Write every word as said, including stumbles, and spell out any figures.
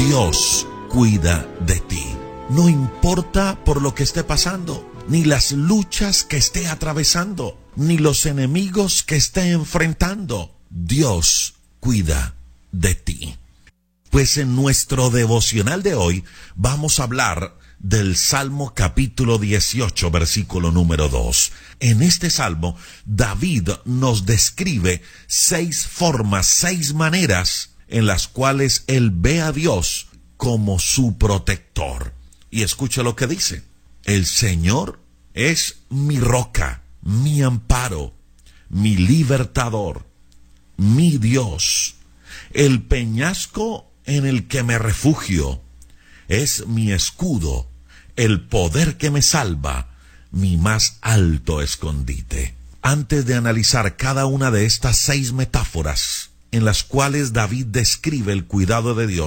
Dios cuida de ti. No importa por lo que esté pasando, ni las luchas que esté atravesando, ni los enemigos que esté enfrentando. Dios cuida de ti. Pues en nuestro devocional de hoy vamos a hablar del Salmo capítulo dieciocho, versículo número dos. En este salmo, David nos describe seis formas, seis maneras en las cuales él ve a Dios como su protector. Y escucha lo que dice: el Señor es mi roca, mi amparo, mi libertador, mi Dios, el peñasco en el que me refugio, es mi escudo, el poder que me salva, mi más alto escondite. Antes de analizar cada una de estas seis metáforas en las cuales David describe el cuidado de Dios,